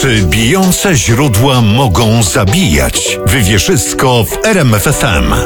Czy bijące źródła mogą zabijać? Wywierzysko w RMF FM.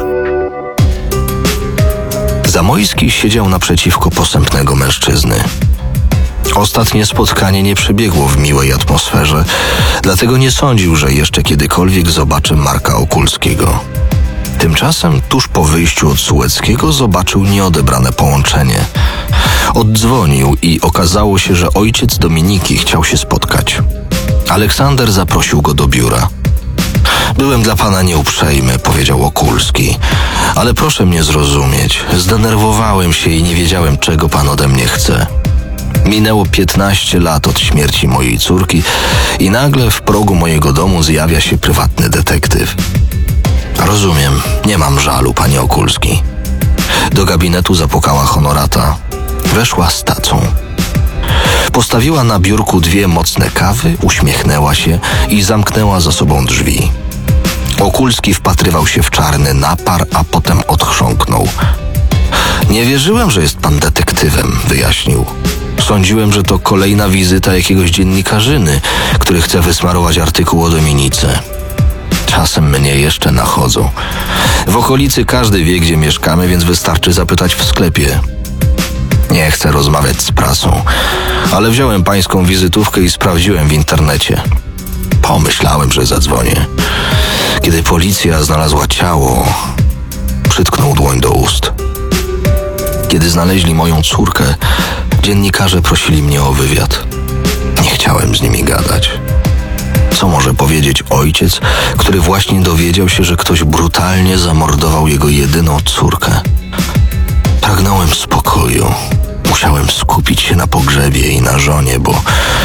Zamojski siedział naprzeciwko posępnego mężczyzny. Ostatnie spotkanie nie przebiegło w miłej atmosferze, dlatego nie sądził, że jeszcze kiedykolwiek zobaczy Marka Okulskiego. Tymczasem tuż po wyjściu od Sułeckiego zobaczył nieodebrane połączenie. Oddzwonił i okazało się, że ojciec Dominiki chciał się spotkać. Aleksander zaprosił go do biura. Byłem dla pana nieuprzejmy, powiedział Okulski, ale proszę mnie zrozumieć. Zdenerwowałem się i nie wiedziałem, czego pan ode mnie chce. Minęło 15 lat od śmierci mojej córki i nagle w progu mojego domu zjawia się prywatny detektyw. Rozumiem, nie mam żalu, panie Okulski. Do gabinetu zapukała honorata. Weszła z tacą. Postawiła na biurku 2 mocne kawy, uśmiechnęła się i zamknęła za sobą drzwi. Okulski wpatrywał się w czarny napar, a potem odchrząknął. Nie wierzyłem, że jest pan detektywem, wyjaśnił. Sądziłem, że to kolejna wizyta jakiegoś dziennikarzyny, który chce wysmarować artykuł o Dominice. Czasem mnie jeszcze nachodzą. W okolicy każdy wie, gdzie mieszkamy, więc wystarczy zapytać w sklepie. Nie chcę rozmawiać z prasą, ale wziąłem pańską wizytówkę i sprawdziłem w internecie. Pomyślałem, że zadzwonię. Kiedy policja znalazła ciało, przytknął dłoń do ust. Kiedy znaleźli moją córkę, dziennikarze prosili mnie o wywiad. Nie chciałem z nimi gadać. Co może powiedzieć ojciec, który właśnie dowiedział się, że ktoś brutalnie zamordował jego jedyną córkę? Pragnąłem spokoju. Musiałem skupić się na pogrzebie i na żonie, bo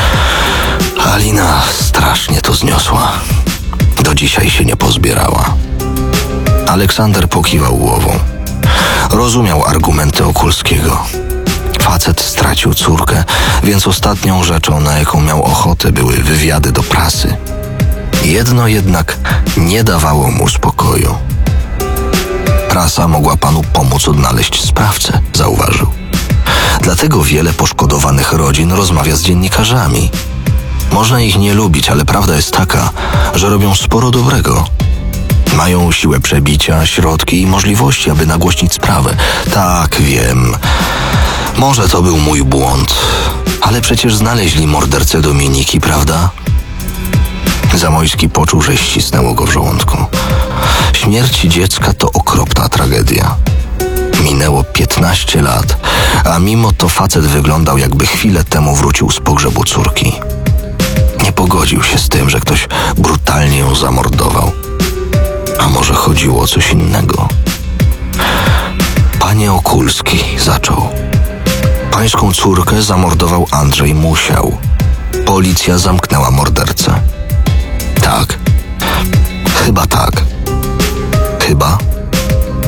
Alina strasznie to zniosła. Do dzisiaj się nie pozbierała. Aleksander pokiwał głową. Rozumiał argumenty Okulskiego. Facet stracił córkę, więc ostatnią rzeczą, na jaką miał ochotę, były wywiady do prasy. Jedno jednak nie dawało mu spokoju. Prasa mogła panu pomóc odnaleźć sprawcę, zauważył. Dlatego wiele poszkodowanych rodzin rozmawia z dziennikarzami. Można ich nie lubić, ale prawda jest taka, że robią sporo dobrego. Mają siłę przebicia, środki i możliwości, aby nagłośnić sprawę. Tak, wiem. Może to był mój błąd, ale przecież znaleźli mordercę Dominiki, prawda? Zamojski poczuł, że ścisnęło go w żołądku. Śmierć dziecka to okropna tragedia. Minęło 15 lat, a mimo to facet wyglądał, jakby chwilę temu wrócił z pogrzebu córki. Nie pogodził się z tym, że ktoś brutalnie ją zamordował. A może chodziło o coś innego? Panie Okulski, zaczął. Pańską córkę zamordował Andrzej Musiał. Policja zamknęła mordercę.